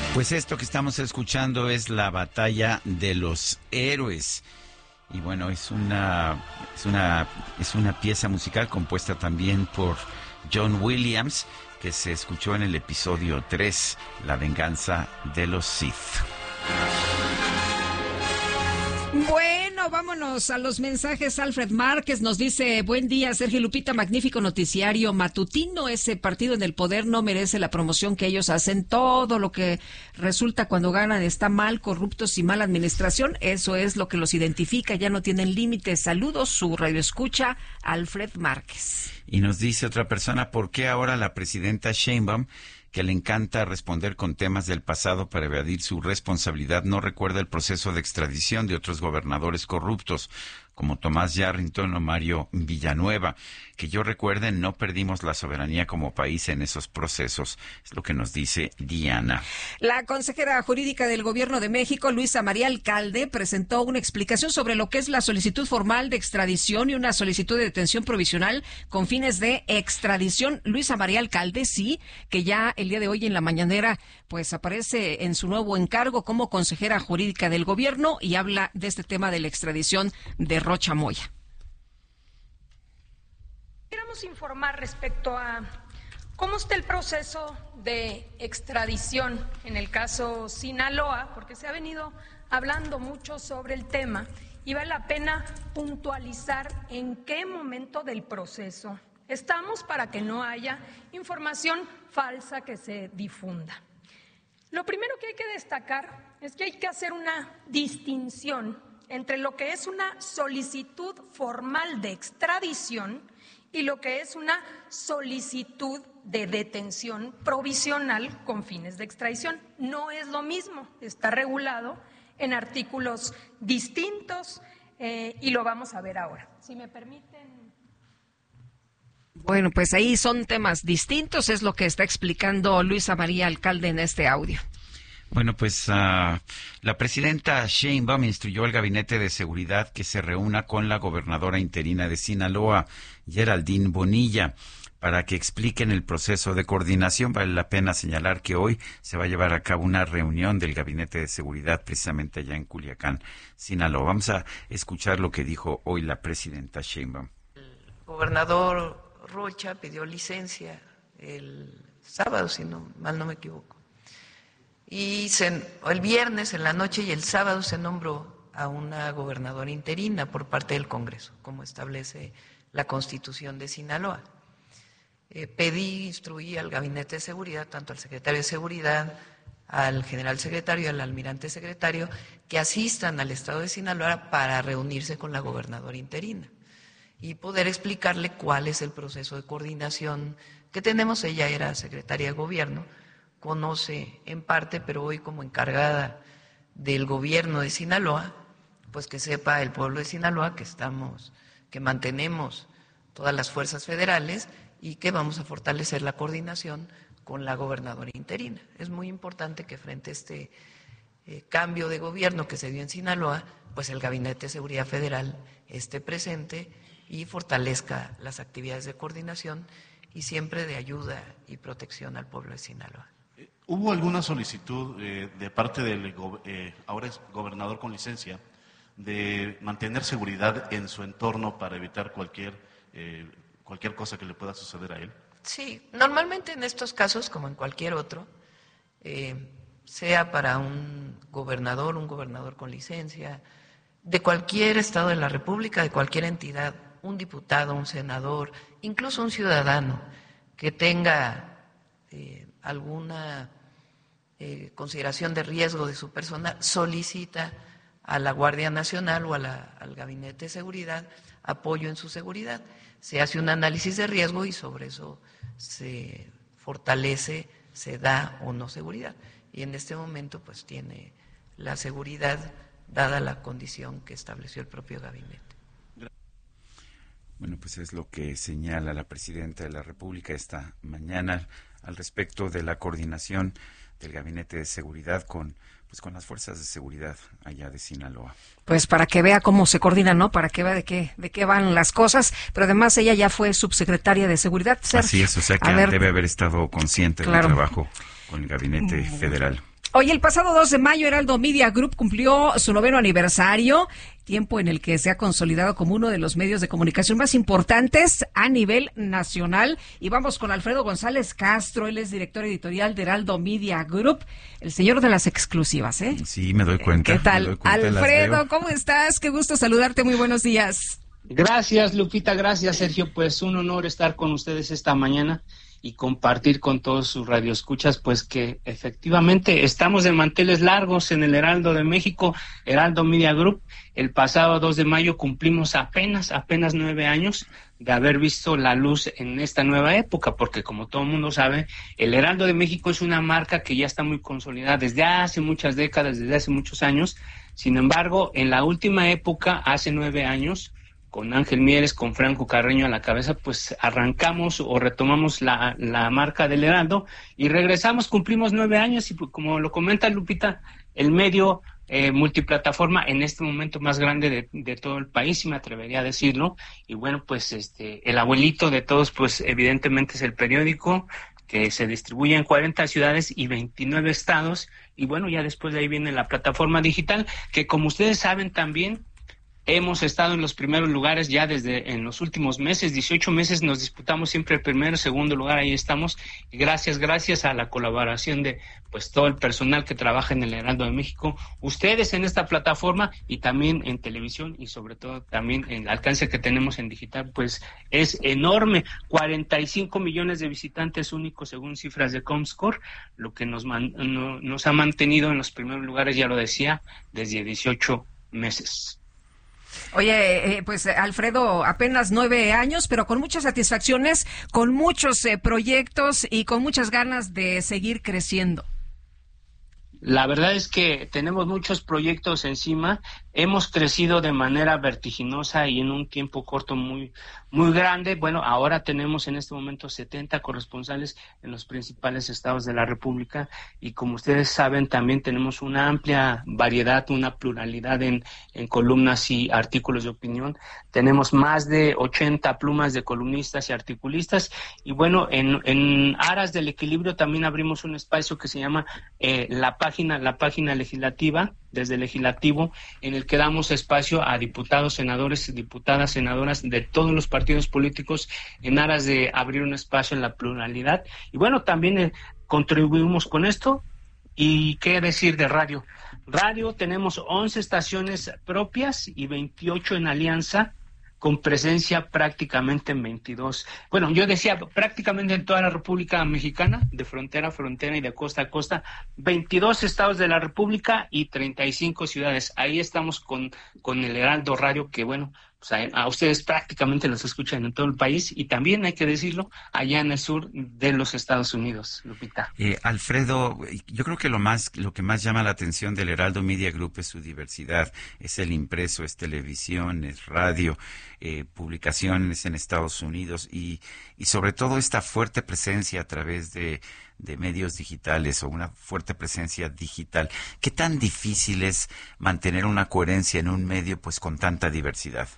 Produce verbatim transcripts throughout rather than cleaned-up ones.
Pues esto que estamos escuchando es la batalla de los héroes. Y bueno, es una, es una, es una pieza musical compuesta también por John Williams, que se escuchó en el episodio tres, La venganza de los Sith. Bueno, vámonos a los mensajes. Alfred Márquez nos dice: buen día, Sergio Lupita, magnífico noticiario matutino. Ese partido en el poder no merece la promoción que ellos hacen. Todo lo que resulta cuando ganan está mal, corruptos y mala administración. Eso es lo que los identifica. Ya no tienen límites. Saludos, su radio escucha, Alfred Márquez. Y nos dice otra persona: ¿por qué ahora la presidenta Sheinbaum, que le encanta responder con temas del pasado para evadir su responsabilidad, no recuerda el proceso de extradición de otros gobernadores corruptos, como Tomás Yarrington o Mario Villanueva? Que yo recuerde, no perdimos la soberanía como país en esos procesos. Es lo que nos dice Diana. La consejera jurídica del Gobierno de México, Luisa María Alcalde, presentó una explicación sobre lo que es la solicitud formal de extradición y una solicitud de detención provisional con fines de extradición. Luisa María Alcalde, sí, que ya el día de hoy en la mañanera pues aparece en su nuevo encargo como consejera jurídica del Gobierno y habla de este tema de la extradición de Rocha Moya. Queremos informar respecto a cómo está el proceso de extradición en el caso Sinaloa, porque se ha venido hablando mucho sobre el tema y vale la pena puntualizar en qué momento del proceso estamos para que no haya información falsa que se difunda. Lo primero que hay que destacar es que hay que hacer una distinción entre lo que es una solicitud formal de extradición y lo que es una solicitud de detención provisional con fines de extradición. No es lo mismo, está regulado en artículos distintos eh, y lo vamos a ver ahora. Si me permiten. Bueno, pues ahí son temas distintos, es lo que está explicando Luisa María Alcalde en este audio. Bueno, pues uh, la presidenta Sheinbaum instruyó al Gabinete de Seguridad que se reúna con la gobernadora interina de Sinaloa, Geraldine Bonilla, para que expliquen el proceso de coordinación. Vale la pena señalar que hoy se va a llevar a cabo una reunión del Gabinete de Seguridad precisamente allá en Culiacán, Sinaloa. Vamos a escuchar lo que dijo hoy la presidenta Sheinbaum. El gobernador Rocha pidió licencia el sábado, si no mal no me equivoco. Y se, el viernes en la noche y el sábado se nombró a una gobernadora interina por parte del Congreso, como establece la Constitución de Sinaloa. Eh, pedí, instruí al Gabinete de Seguridad, tanto al secretario de Seguridad, al general secretario y al almirante secretario, que asistan al estado de Sinaloa para reunirse con la gobernadora interina y poder explicarle cuál es el proceso de coordinación que tenemos. Ella era secretaria de Gobierno, conoce en parte, pero hoy como encargada del gobierno de Sinaloa, pues que sepa el pueblo de Sinaloa que estamos, que mantenemos todas las fuerzas federales y que vamos a fortalecer la coordinación con la gobernadora interina. Es muy importante que frente a este eh, cambio de gobierno que se dio en Sinaloa, pues el Gabinete de Seguridad Federal esté presente y fortalezca las actividades de coordinación y siempre de ayuda y protección al pueblo de Sinaloa. ¿Hubo alguna solicitud eh, de parte del eh, ahora es gobernador con licencia de mantener seguridad en su entorno para evitar cualquier eh, cualquier cosa que le pueda suceder a él? Sí, normalmente en estos casos, como en cualquier otro, eh, sea para un gobernador, un gobernador con licencia, de cualquier estado de la República, de cualquier entidad, un diputado, un senador, incluso un ciudadano que tenga eh, alguna eh, consideración de riesgo de su persona, solicita a la Guardia Nacional o a la, al Gabinete de Seguridad apoyo en su seguridad. Se hace un análisis de riesgo y sobre eso se fortalece, se da o no seguridad. Y en este momento pues tiene la seguridad dada la condición que estableció el propio gabinete. Bueno, pues es lo que señala la presidenta de la República esta mañana al respecto de la coordinación del Gabinete de Seguridad con pues con las fuerzas de seguridad allá de Sinaloa. Pues para que vea cómo se coordina, ¿no? Para que vea de qué de qué van las cosas, pero además ella ya fue subsecretaria de Seguridad. Sergio. Así es, o sea que ver, debe haber estado consciente claro. del trabajo con el Gabinete Federal. Hoy, el pasado dos de mayo, Heraldo Media Group cumplió su noveno aniversario, tiempo en el que se ha consolidado como uno de los medios de comunicación más importantes a nivel nacional. Y vamos con Alfredo González Castro, él es director editorial de Heraldo Media Group, el señor de las exclusivas, ¿eh? Sí, me doy cuenta. ¿Qué tal? Cuenta, Alfredo, ¿cómo estás? Qué gusto saludarte, muy buenos días. Gracias, Lupita, gracias, Sergio. Pues un honor estar con ustedes esta mañana y compartir con todos sus radioescuchas, pues que efectivamente estamos de manteles largos en el Heraldo de México, Heraldo Media Group. El pasado dos de mayo cumplimos apenas, apenas nueve años de haber visto la luz en esta nueva época, porque como todo el mundo sabe, el Heraldo de México es una marca que ya está muy consolidada desde hace muchas décadas, desde hace muchos años. Sin embargo, en la última época, hace nueve años, con Ángel Mieres, con Franco Carreño a la cabeza, pues arrancamos o retomamos la, la marca del Heraldo y regresamos, cumplimos nueve años y como lo comenta Lupita, el medio eh, multiplataforma en este momento más grande de, de todo el país, si me atrevería a decirlo. Y bueno, pues este el abuelito de todos, pues evidentemente es el periódico, que se distribuye en cuarenta ciudades y veintinueve estados. Y bueno, ya después de ahí viene la plataforma digital, que como ustedes saben también, hemos estado en los primeros lugares ya desde en los últimos meses, dieciocho meses nos disputamos siempre el primero, segundo lugar, ahí estamos. Y gracias, gracias a la colaboración de pues todo el personal que trabaja en el Heraldo de México, ustedes en esta plataforma y también en televisión y sobre todo también en el alcance que tenemos en digital, pues es enorme. cuarenta y cinco millones de visitantes únicos según cifras de Comscore, lo que nos, man, no, nos ha mantenido en los primeros lugares, ya lo decía, desde dieciocho meses. Oye, eh, pues Alfredo, apenas nueve años, pero con muchas satisfacciones, con muchos eh, proyectos y con muchas ganas de seguir creciendo. La verdad es que tenemos muchos proyectos encima, hemos crecido de manera vertiginosa y en un tiempo corto muy muy grande. Bueno, ahora tenemos en este momento setenta corresponsales en los principales estados de la República y como ustedes saben también tenemos una amplia variedad, una pluralidad en, en columnas y artículos de opinión. Tenemos más de ochenta plumas de columnistas y articulistas y bueno, en, en aras del equilibrio también abrimos un espacio que se llama eh, la página, la página legislativa, desde el legislativo, en el que damos espacio a diputados, senadores, diputadas, senadoras de todos los partidos políticos en aras de abrir un espacio en la pluralidad. Y bueno, también eh, contribuimos con esto. ¿Y qué decir de radio? Radio, tenemos once estaciones propias y veintiocho en alianza, con presencia prácticamente en veintidós. Bueno, yo decía prácticamente en toda la República Mexicana, de frontera a frontera y de costa a costa, veintidós estados de la República y treinta y cinco ciudades. Ahí estamos con, con el Heraldo Radio, que bueno, pues a, a ustedes prácticamente los escuchan en todo el país y también, hay que decirlo, allá en el sur de los Estados Unidos, Lupita. Eh, Alfredo, yo creo que lo más, lo que más llama la atención del Heraldo Media Group es su diversidad. Es el impreso, es televisión, es radio, eh, publicaciones en Estados Unidos y, y sobre todo esta fuerte presencia a través de, de medios digitales o una fuerte presencia digital. ¿Qué tan difícil es mantener una coherencia en un medio pues con tanta diversidad?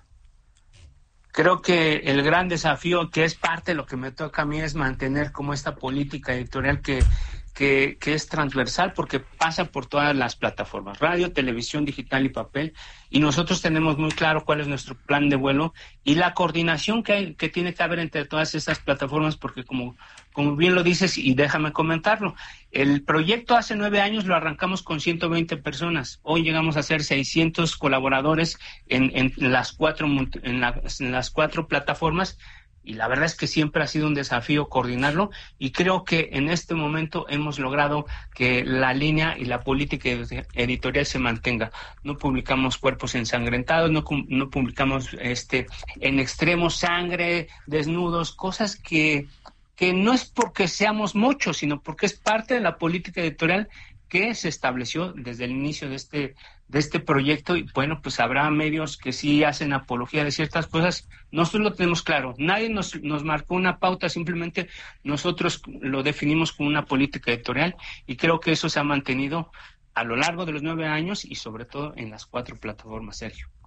Creo que el gran desafío, que es parte de lo que me toca a mí, es mantener como esta política editorial que, que, que es transversal, porque pasa por todas las plataformas, radio, televisión, digital y papel, y nosotros tenemos muy claro cuál es nuestro plan de vuelo y la coordinación que, hay, que tiene que haber entre todas estas plataformas, porque como, como bien lo dices, y déjame comentarlo, el proyecto hace nueve años lo arrancamos con ciento veinte personas, hoy llegamos a ser seiscientos colaboradores en, en, las, cuatro, en, la, en las cuatro plataformas, y la verdad es que siempre ha sido un desafío coordinarlo y creo que en este momento hemos logrado que la línea y la política editorial se mantenga. No publicamos cuerpos ensangrentados, no, no publicamos este en extremo sangre, desnudos, cosas que, que no es porque seamos muchos, sino porque es parte de la política editorial que se estableció desde el inicio de este de este proyecto. Y bueno, pues habrá medios que sí hacen apología de ciertas cosas. Nosotros lo tenemos claro, nadie nos, nos marcó una pauta, simplemente nosotros lo definimos como una política editorial y creo que eso se ha mantenido a lo largo de los nueve años y sobre todo en las cuatro plataformas, Sergio.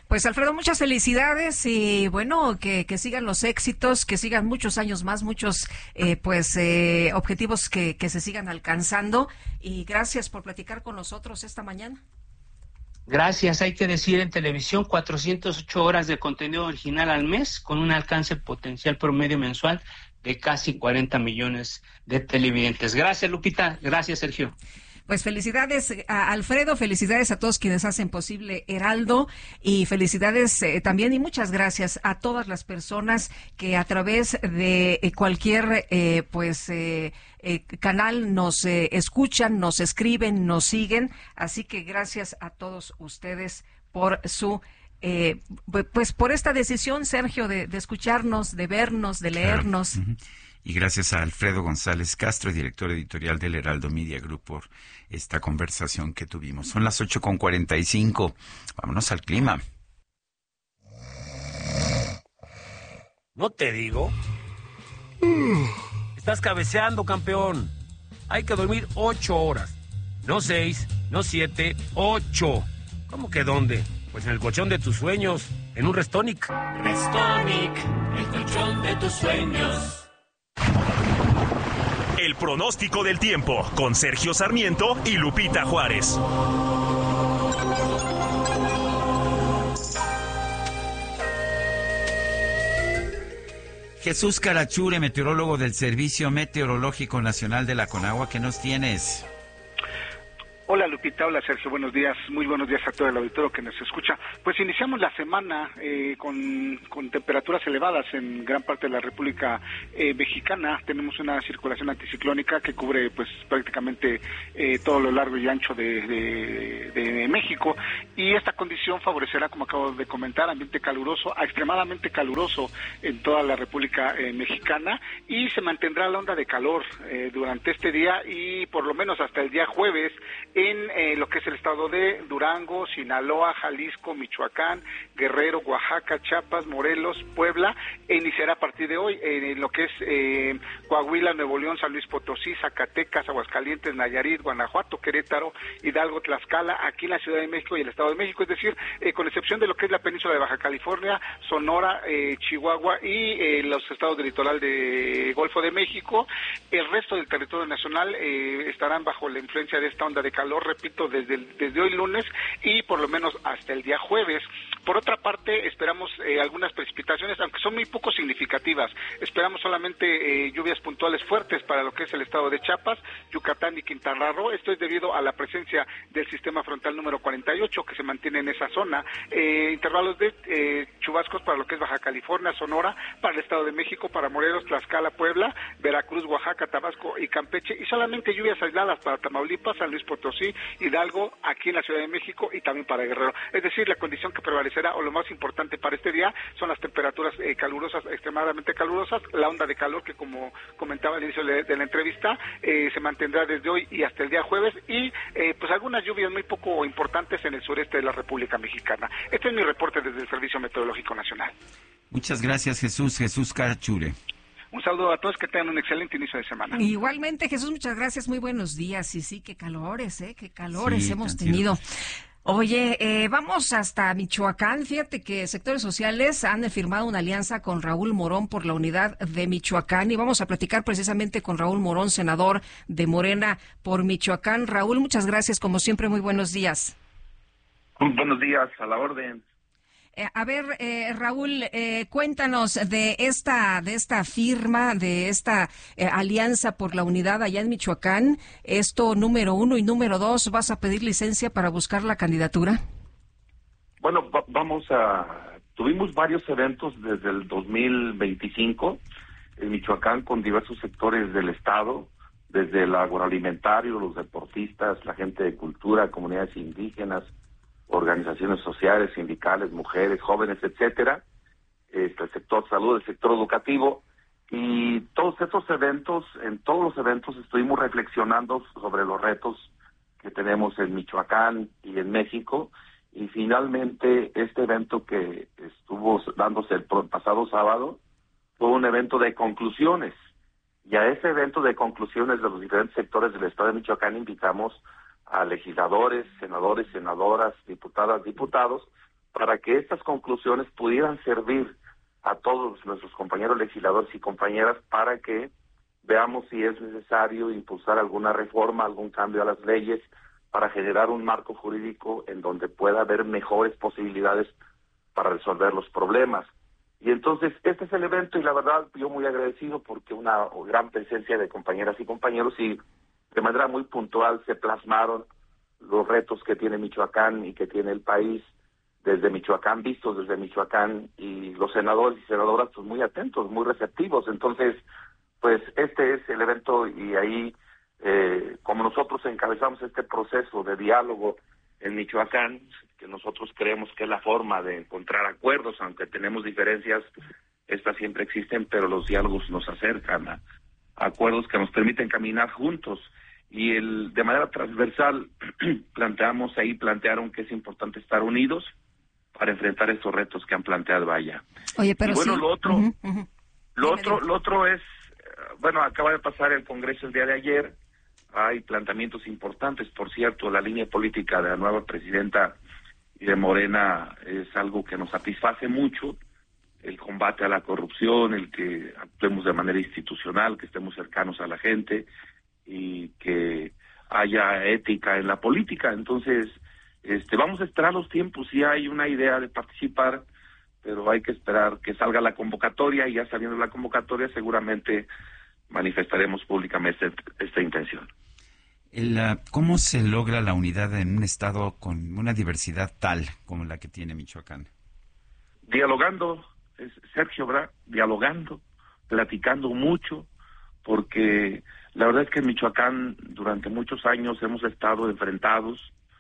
Pues Alfredo, muchas felicidades y bueno, que, que sigan los éxitos, que sigan muchos años más, muchos eh, pues eh, objetivos que, que se sigan alcanzando y gracias por platicar con nosotros esta mañana. Gracias, hay que decir en televisión cuatrocientas ocho horas de contenido original al mes con un alcance potencial promedio mensual de casi cuarenta millones de televidentes. Gracias, Lupita. Gracias, Sergio. Pues felicidades a Alfredo, felicidades a todos quienes hacen posible Heraldo y felicidades eh, también y muchas gracias a todas las personas que a través de eh, cualquier eh, pues eh, eh, canal nos eh, escuchan, nos escriben, nos siguen. Así que gracias a todos ustedes por su eh, pues por esta decisión, Sergio, de, de escucharnos, de vernos, de leernos. Claro. Uh-huh. Y gracias a Alfredo González Castro, director editorial del Heraldo Media Group, por esta conversación que tuvimos. Son las ocho con cuarenta y cinco. Vámonos al clima. ¿No te digo? Estás cabeceando, campeón. Hay que dormir ocho horas. No seis, no siete, ocho. ¿Cómo que dónde? Pues en el colchón de tus sueños, en un Restonic. Restonic, el colchón de tus sueños. El pronóstico del tiempo con Sergio Sarmiento y Lupita Juárez. Jesús Carachure, meteorólogo del Servicio Meteorológico Nacional de la Conagua, ¿qué nos tienes? Hola Lupita, hola Sergio, buenos días, muy buenos días a todo el auditorio que nos escucha. Pues iniciamos la semana eh, con, con temperaturas elevadas en gran parte de la República eh, Mexicana. Tenemos una circulación anticiclónica que cubre pues prácticamente eh, todo lo largo y ancho de, de, de México y esta condición favorecerá, como acabo de comentar, ambiente caluroso, a extremadamente caluroso en toda la República eh, Mexicana y se mantendrá la onda de calor eh, durante este día y por lo menos hasta el día jueves en eh, lo que es el estado de Durango, Sinaloa, Jalisco, Michoacán, Guerrero, Oaxaca, Chiapas, Morelos, Puebla, e iniciará a partir de hoy en eh, lo que es eh, Coahuila, Nuevo León, San Luis Potosí, Zacatecas, Aguascalientes, Nayarit, Guanajuato, Querétaro, Hidalgo, Tlaxcala, aquí en la Ciudad de México y el Estado de México, es decir, eh, con excepción de lo que es la península de Baja California, Sonora, eh, Chihuahua y eh, los estados del litoral de Golfo de México, el resto del territorio nacional eh, estarán bajo la influencia de esta onda de calor, repito, desde, el, desde hoy lunes y por lo menos hasta el día jueves. Por otra parte, esperamos eh, algunas precipitaciones, aunque son muy poco significativas. Esperamos solamente eh, lluvias puntuales fuertes para lo que es el estado de Chiapas, Yucatán y Quintana Roo. Esto es debido a la presencia del sistema frontal número cuarenta y ocho que se mantiene en esa zona. Eh, intervalos de eh, chubascos para lo que es Baja California, Sonora, para el Estado de México, para Morelos, Tlaxcala, Puebla, Veracruz, Oaxaca, Tabasco y Campeche. Y solamente lluvias aisladas para Tamaulipas, San Luis Potosí, Hidalgo, aquí en la Ciudad de México y también para Guerrero. Es decir, la condición que prevalecerá o lo más importante para este día son las temperaturas eh, calurosas, extremadamente calurosas, la onda de calor que como comentaba al inicio de, de la entrevista, eh, se mantendrá desde hoy y hasta el día jueves y eh, pues algunas lluvias muy poco importantes en el sureste de la República Mexicana. Este es mi reporte desde el Servicio Meteorológico Nacional. Muchas gracias, Jesús, Jesús Carachure. Un saludo a todos, que tengan un excelente inicio de semana. Igualmente, Jesús, muchas gracias, muy buenos días. Y sí, qué calores, ¿eh? Qué calores sí, hemos tenido. Oye, eh, vamos hasta Michoacán. Fíjate que sectores sociales han firmado una alianza con Raúl Morón por la unidad de Michoacán y vamos a platicar precisamente con Raúl Morón, senador de Morena por Michoacán. Raúl, muchas gracias, como siempre, muy buenos días. Buenos días, a la orden. Eh, a ver, eh, Raúl, eh, cuéntanos de esta de esta firma, de esta eh, alianza por la unidad allá en Michoacán. Esto, número uno, y número dos, ¿vas a pedir licencia para buscar la candidatura? Bueno, va- vamos a... Tuvimos varios eventos desde el dos mil veinticinco en Michoacán con diversos sectores del Estado, desde el agroalimentario, los deportistas, la gente de cultura, comunidades indígenas, organizaciones sociales, sindicales, mujeres, jóvenes, etcétera, este, el sector salud, el sector educativo, y todos estos eventos, en todos los eventos estuvimos reflexionando sobre los retos que tenemos en Michoacán y en México, y finalmente este evento que estuvo dándose el pasado sábado fue un evento de conclusiones, y a ese evento de conclusiones de los diferentes sectores del Estado de Michoacán invitamos a legisladores, senadores, senadoras, diputadas, diputados, para que estas conclusiones pudieran servir a todos nuestros compañeros legisladores y compañeras para que veamos si es necesario impulsar alguna reforma, algún cambio a las leyes para generar un marco jurídico en donde pueda haber mejores posibilidades para resolver los problemas. Y entonces este es el evento y la verdad yo muy agradecido porque una gran presencia de compañeras y compañeros y de manera muy puntual se plasmaron los retos que tiene Michoacán y que tiene el país desde Michoacán, vistos desde Michoacán, y los senadores y senadoras pues muy atentos, muy receptivos. Entonces, pues este es el evento y ahí, eh, como nosotros encabezamos este proceso de diálogo en Michoacán, que nosotros creemos que es la forma de encontrar acuerdos, aunque tenemos diferencias, estas siempre existen, pero los diálogos nos acercan a, a acuerdos que nos permiten caminar juntos. Y el de manera transversal planteamos ahí, plantearon que es importante estar unidos para enfrentar estos retos que han planteado allá. Oye, pero y bueno, sí. lo otro, uh-huh, uh-huh. lo Dime, otro, dime. lo otro es, bueno, acaba de pasar el Congreso el día de ayer, hay planteamientos importantes, por cierto, la línea política de la nueva presidenta y de Morena es algo que nos satisface mucho, el combate a la corrupción, el que actuemos de manera institucional, que estemos cercanos a la gente y que haya ética en la política. Entonces, este, vamos a esperar los tiempos. Sí hay una idea de participar, pero hay que esperar que salga la convocatoria y ya saliendo la convocatoria seguramente manifestaremos públicamente esta, esta intención. El, uh, ¿Cómo se logra la unidad en un estado con una diversidad tal como la que tiene Michoacán? Dialogando, Sergio, ¿verdad? Dialogando, platicando mucho, porque la verdad es que en Michoacán durante muchos años hemos estado enfrentados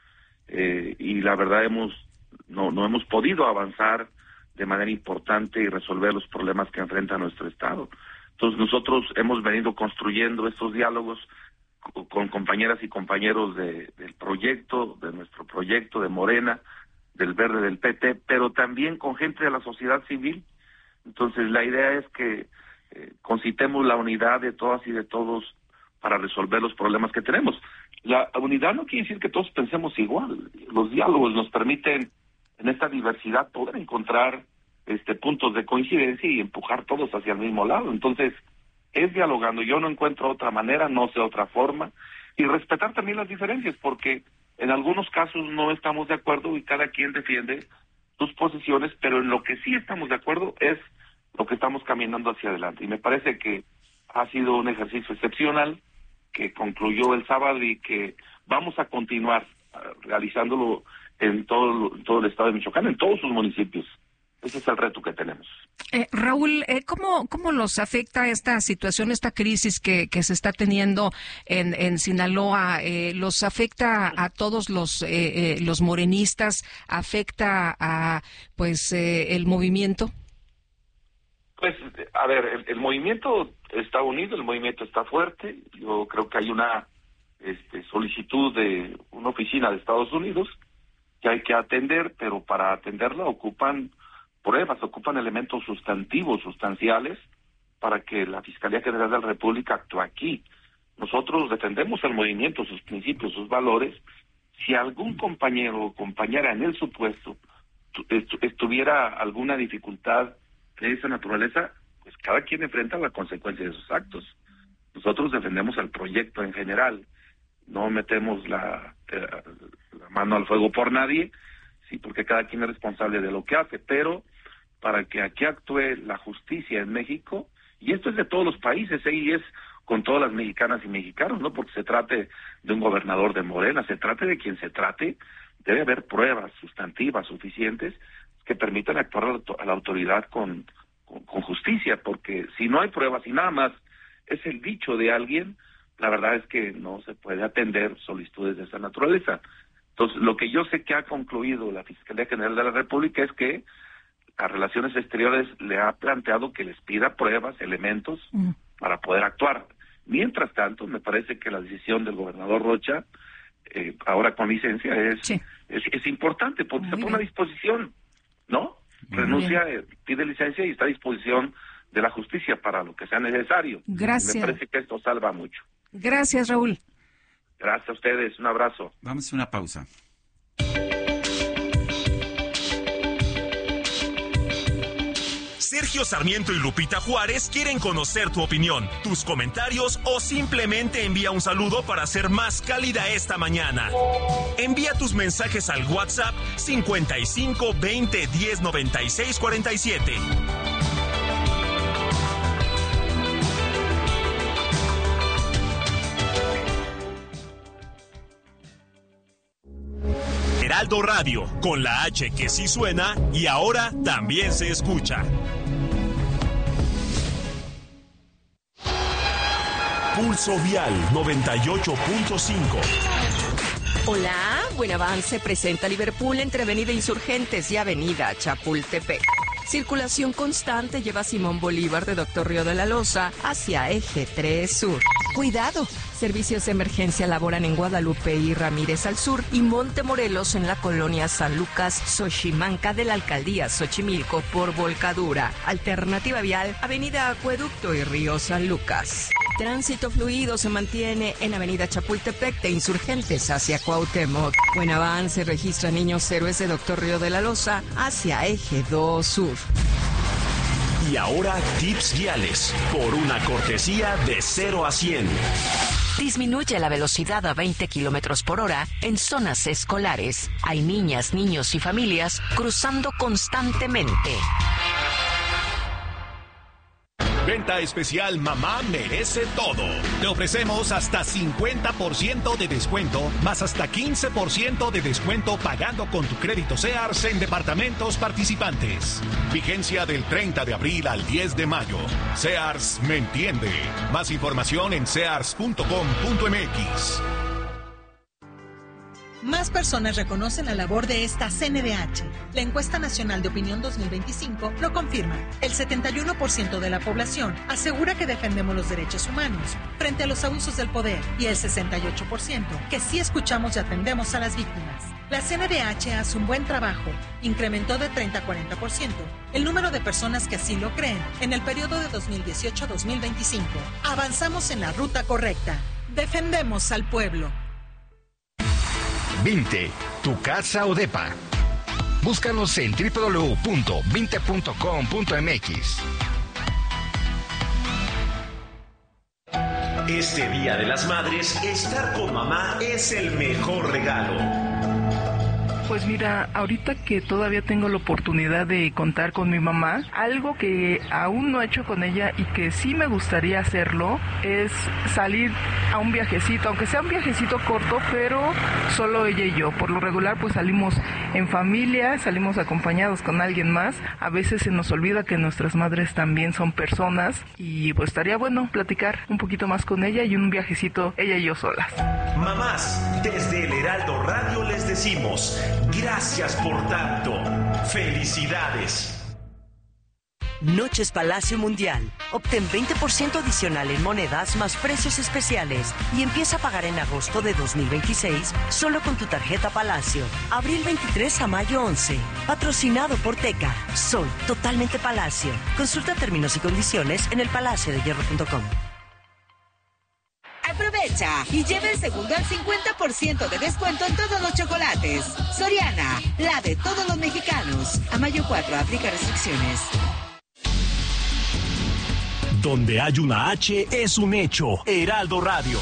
eh, y la verdad hemos no, no hemos podido avanzar de manera importante y resolver los problemas que enfrenta nuestro estado. Entonces nosotros hemos venido construyendo estos diálogos con, con compañeras y compañeros de, del proyecto, de nuestro proyecto de Morena, del Verde, del P T, pero también con gente de la sociedad civil. Entonces la idea es que eh, concitemos la unidad de todas y de todos para resolver los problemas que tenemos. La unidad no quiere decir que todos pensemos igual. Los diálogos nos permiten en esta diversidad poder encontrar este puntos de coincidencia y empujar todos hacia el mismo lado. Entonces, es dialogando. Yo no encuentro otra manera, no sé otra forma, y respetar también las diferencias, porque en algunos casos no estamos de acuerdo y cada quien defiende sus posiciones, pero en lo que sí estamos de acuerdo es lo que estamos caminando hacia adelante. Y me parece que ha sido un ejercicio excepcional que concluyó el sábado y que vamos a continuar uh, realizándolo en todo, en todo el estado de Michoacán, en todos sus municipios. Ese es el reto que tenemos. Eh, Raúl, eh, ¿cómo, ¿cómo los afecta esta situación, esta crisis que, que se está teniendo en, en Sinaloa? Eh, ¿Los afecta a todos los eh, eh, los morenistas? ¿Afecta a pues eh, el movimiento? Pues, a ver, el, el movimiento está unido, el movimiento está fuerte. Yo creo que hay una este, solicitud de una oficina de Estados Unidos que hay que atender, pero para atenderla ocupan pruebas, ocupan elementos sustantivos, sustanciales, para que la Fiscalía General de la República actúe aquí. Nosotros defendemos el movimiento, sus principios, sus valores. Si algún compañero o compañera en el supuesto estu estuviera alguna dificultad de esa naturaleza, pues cada quien enfrenta la consecuencia de sus actos. Nosotros defendemos el proyecto en general, no metemos la, la, la mano al fuego por nadie, sí, porque cada quien es responsable de lo que hace, pero para que aquí actúe la justicia en México, y esto es de todos los países, ¿eh? Y es con todas las mexicanas y mexicanos, no porque se trate de un gobernador de Morena, se trate de quien se trate, debe haber pruebas sustantivas suficientes que permitan actuar a la autoridad con, con, con justicia, porque si no hay pruebas y nada más es el dicho de alguien, la verdad es que no se puede atender solicitudes de esa naturaleza. Entonces, lo que yo sé que ha concluido la Fiscalía General de la República es que a Relaciones Exteriores le ha planteado que les pida pruebas, elementos, mm. para poder actuar. Mientras tanto, me parece que la decisión del gobernador Rocha, eh, ahora con licencia, es, sí. es, es importante, porque Muy se pone bien. a disposición, ¿no? Muy Renuncia, eh, pide licencia y está a disposición de la justicia para lo que sea necesario. Gracias. Me parece que esto salva mucho. Gracias, Raúl. Gracias a ustedes, un abrazo. Vamos a una pausa. Sergio Sarmiento y Lupita Juárez quieren conocer tu opinión, tus comentarios o simplemente envía un saludo para ser más cálida esta mañana. Envía tus mensajes al WhatsApp cincuenta y cinco veinte diez noventa y seis cuarenta y siete. Heraldo Radio, con la H que sí suena y ahora también se escucha. Pulso Vial noventa y ocho punto cinco. Hola, buen avance presenta Liverpool entre Avenida Insurgentes y Avenida Chapultepec. Circulación constante lleva Simón Bolívar de Doctor Río de la Loza hacia Eje tres Sur. Cuidado, servicios de emergencia laboran en Guadalupe y Ramírez al sur y Montemorelos en la colonia San Lucas, Xochimanca de la alcaldía Xochimilco por volcadura. Alternativa vial, Avenida Acueducto y Río San Lucas. Tránsito fluido se mantiene en Avenida Chapultepec de Insurgentes hacia Cuauhtémoc. Buen avance registra Niños Héroes de Doctor Río de la Loza hacia Eje dos Sur. Y ahora tips viales por una cortesía de cero a cien. Disminuye la velocidad a veinte kilómetros por hora en zonas escolares. Hay niñas, niños y familias cruzando constantemente. Venta especial Mamá Merece Todo. Te ofrecemos hasta cincuenta por ciento de descuento, más hasta quince por ciento de descuento pagando con tu crédito Sears en departamentos participantes. Vigencia del treinta de abril al diez de mayo. Sears me entiende. Más información en sears punto com punto m x. Más personas reconocen la labor de esta C N D H. La encuesta nacional de opinión dos mil veinticinco lo confirma. El setenta y uno por ciento de la población asegura que defendemos los derechos humanos frente a los abusos del poder y el sesenta y ocho por ciento que sí escuchamos y atendemos a las víctimas. La C N D H hace un buen trabajo. Incrementó de treinta a cuarenta por ciento el número de personas que así lo creen en el periodo de dos mil dieciocho a dos mil veinticinco. Avanzamos en la ruta correcta. Defendemos al pueblo. Vinte, tu casa o depa. Búscanos en doble u doble u doble u punto vinte punto com punto m x. Este Día de las Madres, estar con mamá es el mejor regalo. Pues mira, ahorita que todavía tengo la oportunidad de contar con mi mamá, algo que aún no he hecho con ella y que sí me gustaría hacerlo es salir a un viajecito, aunque sea un viajecito corto, pero solo ella y yo. Por lo regular pues salimos en familia, salimos acompañados con alguien más. A veces se nos olvida que nuestras madres también son personas y pues estaría bueno platicar un poquito más con ella y un viajecito ella y yo solas. Mamás, desde el Heraldo Radio les decimos gracias por tanto. Felicidades. Noches Palacio Mundial. Obtén veinte por ciento adicional en monedas más precios especiales y empieza a pagar en agosto de dos mil veintiséis solo con tu tarjeta Palacio. Abril veintitrés a mayo once. Patrocinado por Teca. Soy totalmente Palacio. Consulta términos y condiciones en el palacio de hierro punto com. Aprovecha y lleva el segundo al cincuenta por ciento de descuento en todos los chocolates. Soriana, la de todos los mexicanos. A mayo cuatro, aplica restricciones. Donde hay una H es un hecho. Heraldo Radio.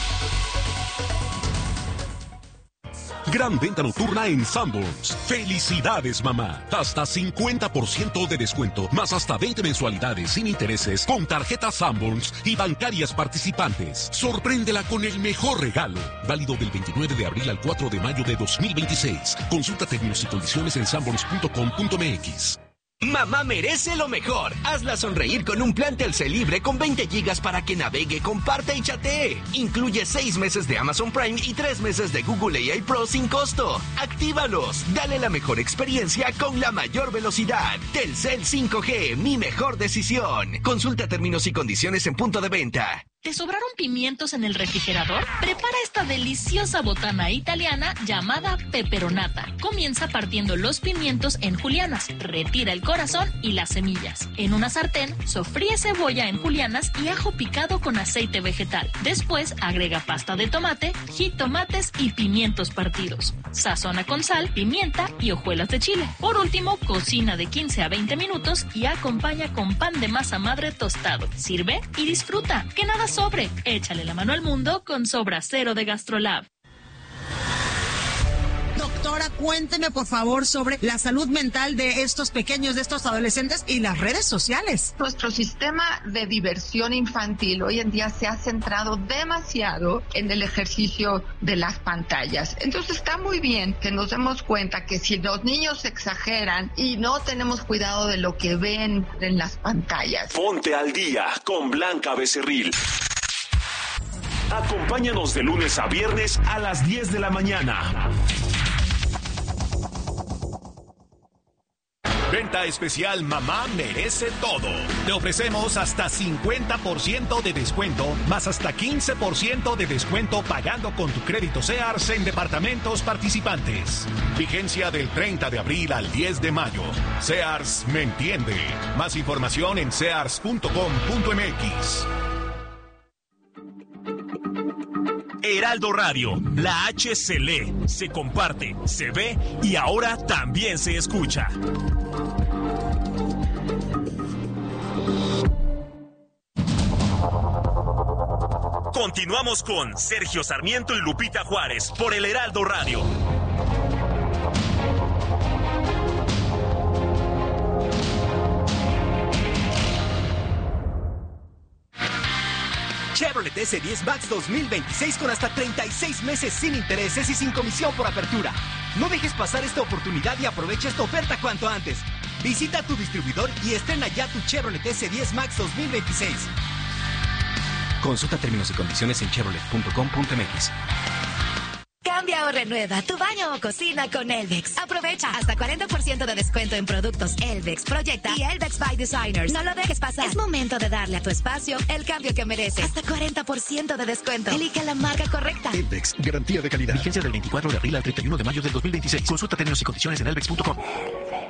Gran venta nocturna en Sanborns. ¡Felicidades, mamá! Hasta cincuenta por ciento de descuento, más hasta veinte mensualidades sin intereses con tarjetas Sanborns y bancarias participantes. Sorpréndela con el mejor regalo. Válido del veintinueve de abril al cuatro de mayo de dos mil veintiséis. Consulta términos y condiciones en sanborns punto com punto m x. Mamá merece lo mejor. Hazla sonreír con un plan Telcel libre con veinte gigas para que navegue, comparta y chatee. Incluye seis meses de Amazon Prime y tres meses de Google A I Pro sin costo. Actívalos. Dale la mejor experiencia con la mayor velocidad. Telcel cinco G, mi mejor decisión. Consulta términos y condiciones en punto de venta. ¿Te sobraron pimientos en el refrigerador? Prepara esta deliciosa botana italiana llamada peperonata. Comienza partiendo los pimientos en julianas, retira el corazón y las semillas. En una sartén, sofríe cebolla en julianas y ajo picado con aceite vegetal. Después, agrega pasta de tomate, jitomates y pimientos partidos. Sazona con sal, pimienta y hojuelas de chile. Por último, cocina de quince a veinte minutos y acompaña con pan de masa madre tostado. Sirve y disfruta. Que nada sobre. Échale la mano al mundo con Sobra Cero de GastroLab. Doctora, cuénteme por favor sobre la salud mental de estos pequeños, de estos adolescentes y las redes sociales. Nuestro sistema de diversión infantil hoy en día se ha centrado demasiado en el ejercicio de las pantallas. Entonces está muy bien que nos demos cuenta que si los niños exageran y no tenemos cuidado de lo que ven en las pantallas. Ponte al día con Blanca Becerril. Acompáñanos de lunes a viernes a las diez de la mañana. Venta especial Mamá Merece Todo. Te ofrecemos hasta cincuenta por ciento de descuento, más hasta quince por ciento de descuento pagando con tu crédito Sears en departamentos participantes. Vigencia del treinta de abril al diez de mayo. Sears me entiende. Más información en sears punto com punto m x. Heraldo Radio, la H se lee, se comparte, se ve y ahora también se escucha. Continuamos con Sergio Sarmiento y Lupita Juárez por el Heraldo Radio. Chevrolet S diez Max dos mil veintiséis con hasta treinta y seis meses sin intereses y sin comisión por apertura. No dejes pasar esta oportunidad y aprovecha esta oferta cuanto antes. Visita tu distribuidor y estrena ya tu Chevrolet S diez Max dos mil veintiséis. Consulta términos y condiciones en chevrolet punto com punto m x. Cambia o renueva tu baño o cocina con Elvex. Aprovecha hasta cuarenta por ciento de descuento en productos Elvex, Proyecta y Elvex by Designers. No lo dejes pasar. Es momento de darle a tu espacio el cambio que merece. Hasta cuarenta por ciento de descuento. Elige la marca correcta. Elvex, garantía de calidad. Vigencia del veinticuatro de abril al treinta y uno de mayo del dos mil veintiséis. Consulta términos y condiciones en elvex punto com.